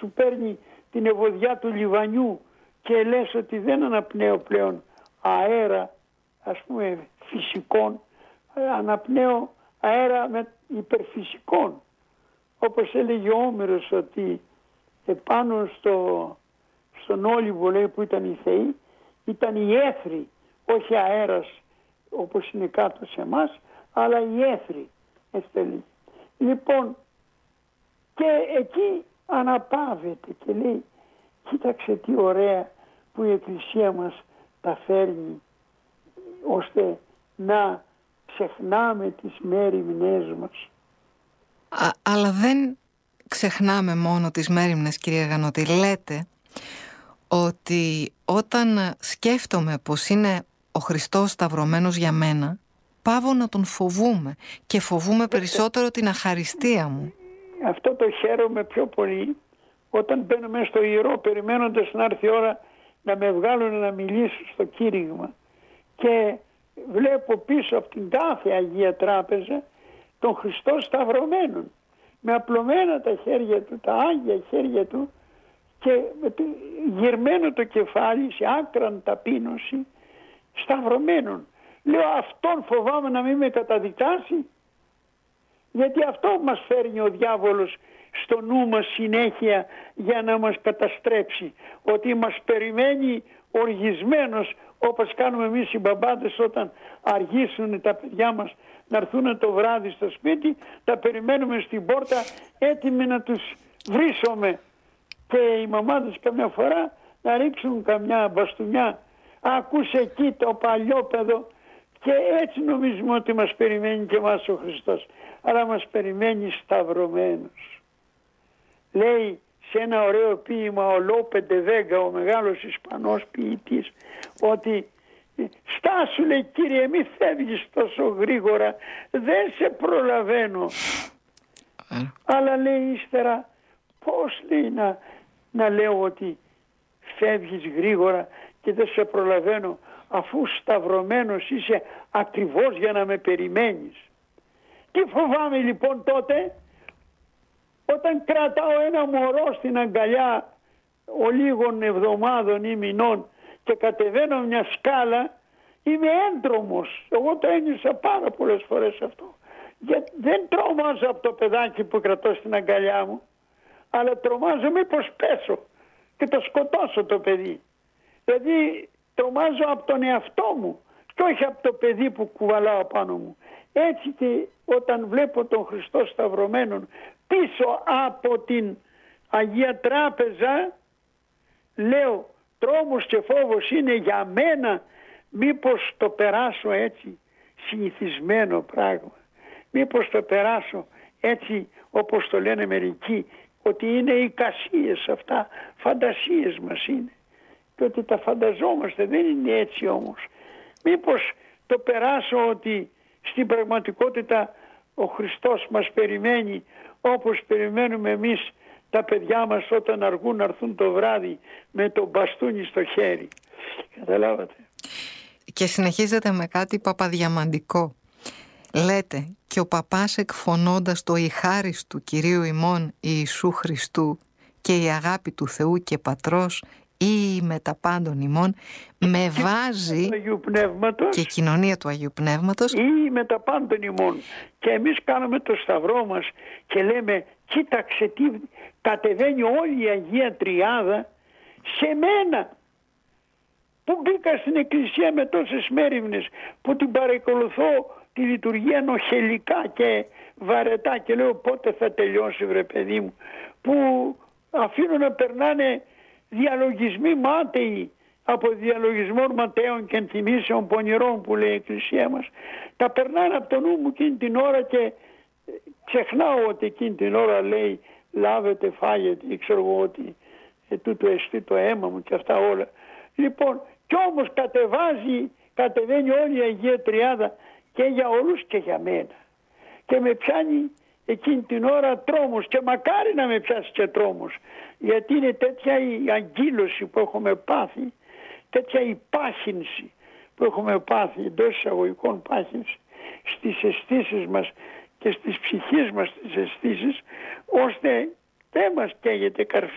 σου παίρνει την ευωδιά του λιβανιού και λες ότι δεν αναπνέω πλέον αέρα, ας πούμε, φυσικών, αναπνέω αέρα με υπερφυσικών. Όπως έλεγε ο Όμηρος ότι επάνω στον Όλυβο, λέει, που ήταν οι θεοί, ήταν οι έθροι, όχι αέρας όπως είναι κάτω σε εμάς, αλλά οι έθροι. Λοιπόν, και εκεί αναπαύεται και λέει, κοίταξε τι ωραία που η Εκκλησία μας τα φέρνει, ώστε να ξεχνάμε τις μέριμνές μας. Αλλά δεν ξεχνάμε μόνο τις μέριμνες, κύριε Γανώτη. Λέτε ότι όταν σκέφτομαι πως είναι ο Χριστός σταυρωμένος για μένα, πάβω να τον φοβούμαι και φοβούμαι περισσότερο την αχαριστία μου. Αυτό το χαίρομαι πιο πολύ όταν μπαίνω μέσα στο ιερό περιμένοντας να έρθει η ώρα να με βγάλουν να μιλήσω στο κήρυγμα και βλέπω πίσω από την κάθε Αγία Τράπεζα τον Χριστό σταυρωμένον, με απλωμένα τα χέρια του, τα άγια χέρια του, και γυρμένο το κεφάλι σε άκραν ταπείνωση, σταυρωμένον. Λέω, αυτόν φοβάμαι να μην με καταδικάσει, γιατί αυτό μας φέρνει ο διάβολος στο νου μας συνέχεια για να μας καταστρέψει, ότι μας περιμένει οργισμένος, όπως κάνουμε εμείς οι μπαμπάδες όταν αργήσουν τα παιδιά μας να έρθουν το βράδυ στο σπίτι, τα περιμένουμε στην πόρτα έτοιμοι να τους βρίσουμε, και οι μαμάδες καμιά φορά να ρίξουν καμιά μπαστούνια, ακούσε εκεί το παλιόπαιδο, και έτσι νομίζουμε ότι μας περιμένει και εμάς ο Χριστός, αλλά μας περιμένει σταυρωμένος. Λέει σε ένα ωραίο ποίημα ο Λόπε ντε Βέγκα, ο μεγάλος Ισπανός ποιητής, ότι στάσου, λέει, Κύριε, μη φεύγεις τόσο γρήγορα, δεν σε προλαβαίνω. Αλλά λέει ύστερα, πώς, λέει, να λέω ότι φεύγεις γρήγορα και δεν σε προλαβαίνω, αφού σταυρωμένος είσαι ακριβώς για να με περιμένεις. Τι φοβάμαι λοιπόν τότε, όταν κρατάω ένα μωρό στην αγκαλιά ολίγων εβδομάδων ή μηνών και κατεβαίνω μια σκάλα, είμαι έντρομος. Εγώ το ένιωσα πάρα πολλές φορές αυτό. Γιατί δεν τρομάζω από το παιδάκι που κρατώ στην αγκαλιά μου, αλλά τρομάζω μήπως πέσω και το σκοτώσω το παιδί. Δηλαδή τρομάζω από τον εαυτό μου και όχι από το παιδί που κουβαλάω πάνω μου. Έτσι και όταν βλέπω τον Χριστό σταυρωμένον πίσω από την Αγία Τράπεζα, λέω, τρόμος και φόβος είναι για μένα, μήπως το περάσω έτσι συνηθισμένο πράγμα, μήπως το περάσω έτσι όπως το λένε μερικοί, ότι είναι εικασίες αυτά, φαντασίες μας είναι, και ότι τα φανταζόμαστε, δεν είναι έτσι όμως. Μήπως το περάσω ότι στην πραγματικότητα ο Χριστός μας περιμένει όπως περιμένουμε εμείς τα παιδιά μας όταν αργούν να έρθουν το βράδυ με το μπαστούνι στο χέρι. Καταλάβατε. Και συνεχίζετε με κάτι παπαδιαμαντικό. Λέτε, και ο παπάς εκφωνώντας το «Η χάρις του Κυρίου ημών Ιησού Χριστού και η αγάπη του Θεού και Πατρός ή με τα πάντων ημών» με βάζει και κοινωνία του Αγίου Πνεύματος ή με τα πάντων ημών. Και εμείς κάνουμε το σταυρό μας και λέμε, κοίταξε τι κατεβαίνει όλη η Αγία Τριάδα σε μένα, που μπήκα στην εκκλησία με τόσες μέριμνες, που την παρακολουθώ τη λειτουργία νοχελικά και βαρετά, και λέω πότε θα τελειώσει, βρε παιδί μου, που αφήνω να περνάνε διαλογισμοί μάταιοι από διαλογισμών ματαίων και ενθυμίσεων πονηρών που λέει η Εκκλησία μας. Τα περνάνε από το νου μου εκείνη την ώρα και ξεχνάω ότι εκείνη την ώρα λέει λάβετε, φάγετε, ή ξέρω εγώ ότι τούτο εστί το αίμα μου και αυτά όλα. Λοιπόν, κι όμως κατεβαίνει όλη η Αγία Τριάδα και για όλους και για μένα. Και με πιάνει εκείνη την ώρα τρόμος, και μακάρι να με πιάσει και τρόμος, γιατί είναι τέτοια η αγκύλωση που έχουμε πάθει, τέτοια η πάχυνση που έχουμε πάθει, εντός εισαγωγικών πάχυνση, στις αισθήσεις μας και στις ψυχές μας τις αισθήσεις, ώστε δεν μας καίγεται καρφί.